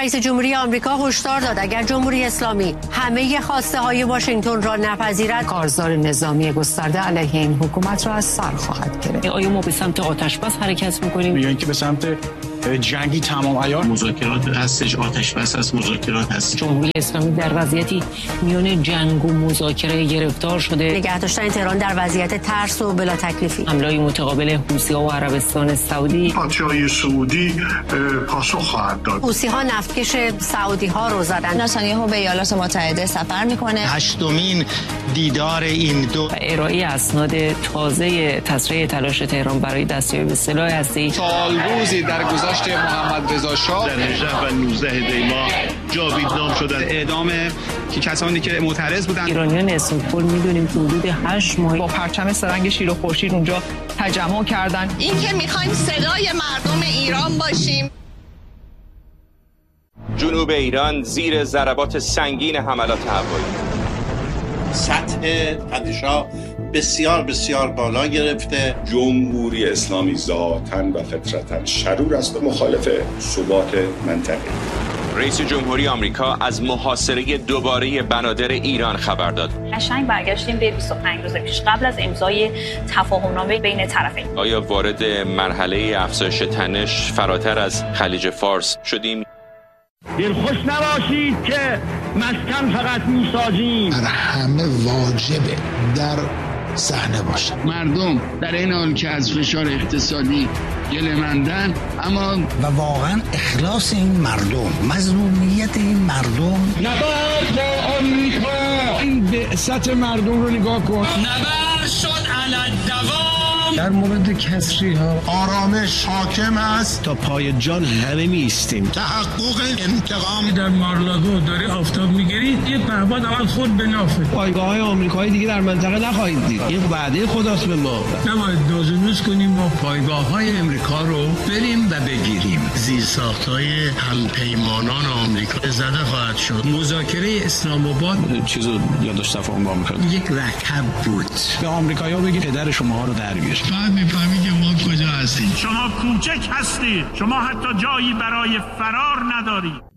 رئیس جمهوری آمریکا هشدار داد اگر جمهوری اسلامی همه خواسته های واشنگتن را نپذیرد، کارزار نظامی گسترده علیه این حکومت را از سر خواهد گرفت. آیا ما به سمت آتش‌بس حرکت می‌کنیم یا اینکه به سمت جنگی تمام عیار؟ مذاکرات هستش، آتش‌بس هست، مذاکرات هست. جمهوری اسلامی در وضعیتی میان جنگ و مذاکره گرفتار شده. نگه داشتن تهران در وضعیت ترس و بلا تکلیفی. حمله‌های متقابل حوثی‌ها و عربستان سعودی. پادشاهی سعودی پاسخ خواهد داد. حوثی‌ها نفتکش سعودی‌ها رو زدن. نتانیاهو به ایالات متحده سفر می‌کنه. هشتمین دیدار این دو ارائه اسناد تازه تسریع تلاش تهران برای دستیابی به سلاح هسته‌ای. سالروزی در گذشت محمد رضا شاه در 18 و 19 دی ماه جاویدنام شدن. اعدام کسانی که معترض بودند. ایرانیان اسماعیل می‌دونیم که حدود 8 ماه با پرچم سرنگ شیر و خورشید اونجا تجمع کردن. این که می‌خوایم صدای مردم ایران باشیم. جنوب ایران زیر ضربات سنگین حملات هوایی. سطح تنش‌ها بسیار بسیار بالا گرفته. جمهوری اسلامی ذاتاً و فطرتاً شرور است و مخالف ثبات منطقه. رئیس جمهوری آمریکا از محاصره دوباره بنادر ایران خبر داد. قشنگ برگشتیم به 25 روز پیش قبل از امضای تفاهمنامه بین طرفین. آیا وارد مرحله افزایش تنش فراتر از خلیج فارس شدیم؟ دلخوش نباشید که مسکن فقط میسازیم. در همه واجبه در صحنه باشه. مردم در این حال که از فشار اقتصادی گله‌مندن، اما و واقعا اخلاص این مردم، مظلومیت این مردم. نبرد با آمریکا، این بعثت مردم رو نگاه کن. نبرد شد علی الدوام. در مورد کسری ها آرامش حاکم است. تا پای جان همه میستیم. تحقق انتقام. در مارلاگو داری آفتاب میگیری، یه پهباد اول خود به نافه. پایگاه های آمریکایی دیگه در منطقه نخواهید دید. این وعده خداست به ما. نباید نازنوز کنیم ما پایگاه های امریکا رو بریم و بگیریم. زیرساخت های همپیمانان آمریکا زده خواهد شد. مذاکره اسلام آباد چیزو یادداشت تفاهم با آمریکا یک رکب بود. به آمریکایی‌ها بگید پدر شما رو در بیار. میفهمی که ما کجا هستیم. شما کوچک هستید. شما حتی جایی برای فرار ندارید.